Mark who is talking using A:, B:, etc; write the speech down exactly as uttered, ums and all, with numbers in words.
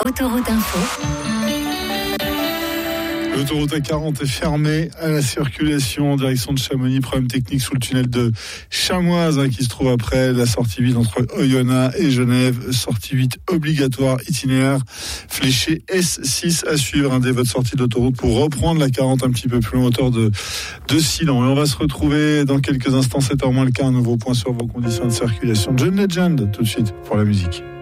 A: Autoroute Info.
B: L'autoroute A quarante est fermée à la circulation en direction de Chamonix. Problème technique sous le tunnel de Chamoise hein, qui se trouve après la sortie huit entre Oyonnax et Genève. Sortie huit obligatoire, itinéraire fléché S six à suivre hein, dès votre sortie d'autoroute pour reprendre la quarante un petit peu plus loin, hauteur de, de Silan. Et on va se retrouver dans quelques instants, sept heures moins le quart, un nouveau point sur vos conditions de circulation. John Legend, tout de suite pour la musique.